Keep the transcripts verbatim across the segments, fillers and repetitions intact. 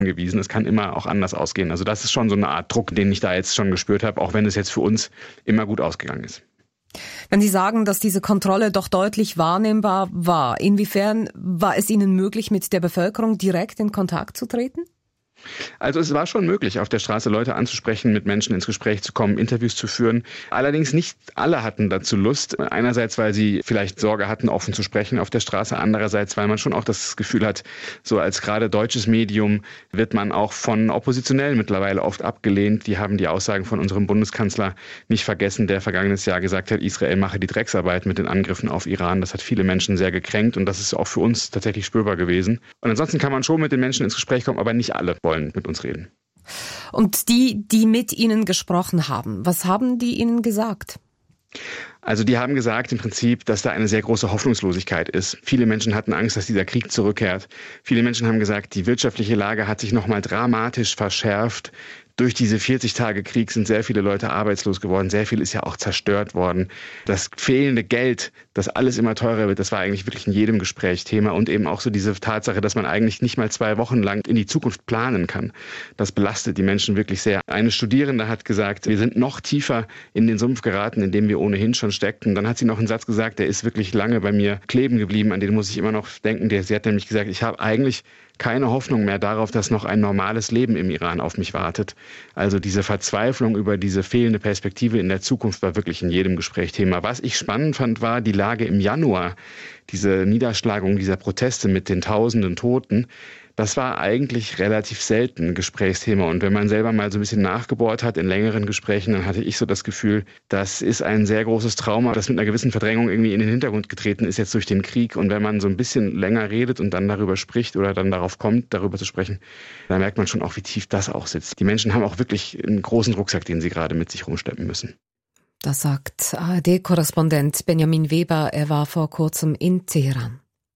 gewiesen. Es kann immer auch anders ausgehen. Also das ist schon so eine Art Druck, den ich da jetzt schon gespürt habe, auch wenn es jetzt für uns immer gut ausgegangen ist. Wenn Sie sagen, dass diese Kontrolle doch deutlich wahrnehmbar war, inwiefern war es Ihnen möglich, mit der Bevölkerung direkt in Kontakt zu treten? Also es war schon möglich, auf der Straße Leute anzusprechen, mit Menschen ins Gespräch zu kommen, Interviews zu führen. Allerdings nicht alle hatten dazu Lust. Einerseits, weil sie vielleicht Sorge hatten, offen zu sprechen auf der Straße. Andererseits, weil man schon auch das Gefühl hat, so als gerade deutsches Medium wird man auch von Oppositionellen mittlerweile oft abgelehnt. Die haben die Aussagen von unserem Bundeskanzler nicht vergessen, der vergangenes Jahr gesagt hat, Israel mache die Drecksarbeit mit den Angriffen auf Iran. Das hat viele Menschen sehr gekränkt und das ist auch für uns tatsächlich spürbar gewesen. Und ansonsten kann man schon mit den Menschen ins Gespräch kommen, aber nicht alle wollen mit uns reden. Und die, die mit Ihnen gesprochen haben, was haben die Ihnen gesagt? Also die haben gesagt im Prinzip, dass da eine sehr große Hoffnungslosigkeit ist. Viele Menschen hatten Angst, dass dieser Krieg zurückkehrt. Viele Menschen haben gesagt, die wirtschaftliche Lage hat sich nochmal dramatisch verschärft. Durch diese vierzig Tage Krieg sind sehr viele Leute arbeitslos geworden. Sehr viel ist ja auch zerstört worden. Das fehlende Geld, das alles immer teurer wird, das war eigentlich wirklich in jedem Gespräch Thema. Und eben auch so diese Tatsache, dass man eigentlich nicht mal zwei Wochen lang in die Zukunft planen kann. Das belastet die Menschen wirklich sehr. Eine Studierende hat gesagt, wir sind noch tiefer in den Sumpf geraten, in dem wir ohnehin schon steckten. Dann hat sie noch einen Satz gesagt, der ist wirklich lange bei mir kleben geblieben. An den muss ich immer noch denken. Sie hat nämlich gesagt, ich habe eigentlich keine Hoffnung mehr darauf, dass noch ein normales Leben im Iran auf mich wartet. Also diese Verzweiflung über diese fehlende Perspektive in der Zukunft war wirklich in jedem Gespräch Thema. Was ich spannend fand, war die Lage im Januar. Diese Niederschlagung dieser Proteste mit den tausenden Toten. Das war eigentlich relativ selten ein Gesprächsthema. Und wenn man selber mal so ein bisschen nachgebohrt hat in längeren Gesprächen, dann hatte ich so das Gefühl, das ist ein sehr großes Trauma, das mit einer gewissen Verdrängung irgendwie in den Hintergrund getreten ist jetzt durch den Krieg. Und wenn man so ein bisschen länger redet und dann darüber spricht oder dann darauf kommt, darüber zu sprechen, dann merkt man schon auch, wie tief das auch sitzt. Die Menschen haben auch wirklich einen großen Rucksack, den sie gerade mit sich rumschleppen müssen. Das sagt A R D-Korrespondent Benjamin Weber. Er war vor kurzem in Teheran.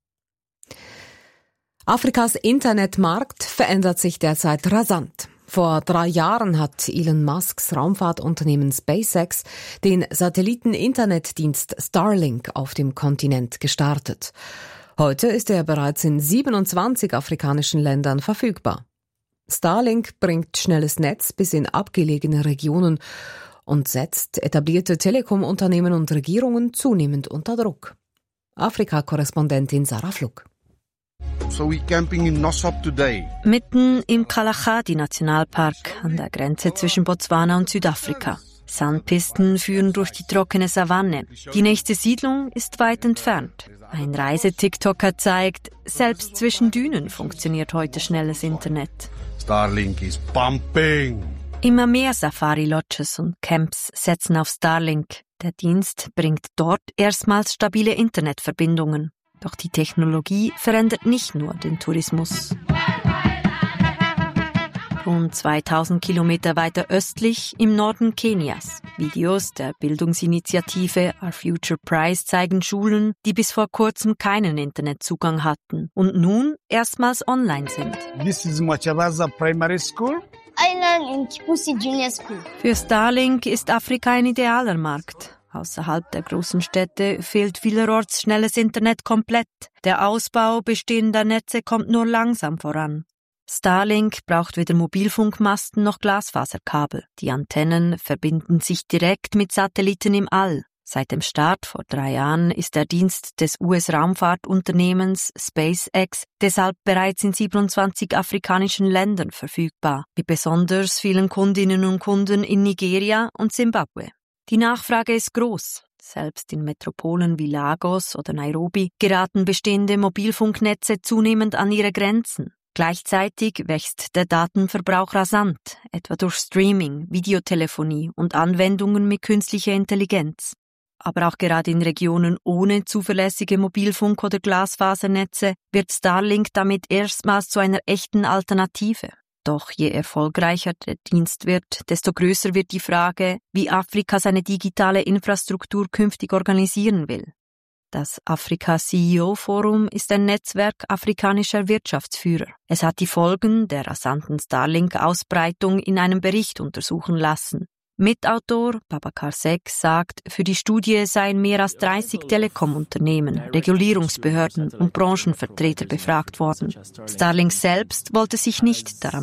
Afrikas Internetmarkt verändert sich derzeit rasant. Vor drei Jahren hat Elon Musks Raumfahrtunternehmen SpaceX den Satelliten-Internetdienst Starlink auf dem Kontinent gestartet. Heute ist er bereits in siebenundzwanzig afrikanischen Ländern verfügbar. Starlink bringt schnelles Netz bis in abgelegene Regionen und setzt etablierte Telekom-Unternehmen und Regierungen zunehmend unter Druck. Afrika-Korrespondentin Sarah Fluck. So we camping in Nosop today. Mitten im Kalahari-Nationalpark an der Grenze zwischen Botswana und Südafrika. Sandpisten führen durch die trockene Savanne. Die nächste Siedlung ist weit entfernt. Ein Reise-TikToker zeigt, selbst zwischen Dünen funktioniert heute schnelles Internet. Starlink is pumping. Immer mehr Safari-Lodges und Camps setzen auf Starlink. Der Dienst bringt dort erstmals stabile Internetverbindungen. Doch die Technologie verändert nicht nur den Tourismus. Rund zweitausend Kilometer weiter östlich im Norden Kenias. Videos der Bildungsinitiative Our Future Prize zeigen Schulen, die bis vor kurzem keinen Internetzugang hatten und nun erstmals online sind. This is Machabaza Primary School. I learn in Kipusi Junior School. Für Starlink ist Afrika ein idealer Markt. Außerhalb der großen Städte fehlt vielerorts schnelles Internet komplett. Der Ausbau bestehender Netze kommt nur langsam voran. Starlink braucht weder Mobilfunkmasten noch Glasfaserkabel. Die Antennen verbinden sich direkt mit Satelliten im All. Seit dem Start vor drei Jahren ist der Dienst des U S-Raumfahrtunternehmens SpaceX deshalb bereits in siebenundzwanzig afrikanischen Ländern verfügbar, mit besonders vielen Kundinnen und Kunden in Nigeria und Simbabwe. Die Nachfrage ist groß. Selbst in Metropolen wie Lagos oder Nairobi geraten bestehende Mobilfunknetze zunehmend an ihre Grenzen. Gleichzeitig wächst der Datenverbrauch rasant, etwa durch Streaming, Videotelefonie und Anwendungen mit künstlicher Intelligenz. Aber auch gerade in Regionen ohne zuverlässige Mobilfunk- oder Glasfasernetze wird Starlink damit erstmals zu einer echten Alternative. Doch je erfolgreicher der Dienst wird, desto größer wird die Frage, wie Afrika seine digitale Infrastruktur künftig organisieren will. Das Afrika-C E O-Forum ist ein Netzwerk afrikanischer Wirtschaftsführer. Es hat die Folgen der rasanten Starlink-Ausbreitung in einem Bericht untersuchen lassen. Mitautor Babakar Sek sagt, für die Studie seien mehr als dreißig Telekom-Unternehmen, Regulierungsbehörden und Branchenvertreter befragt worden. Starlink selbst wollte sich nicht daran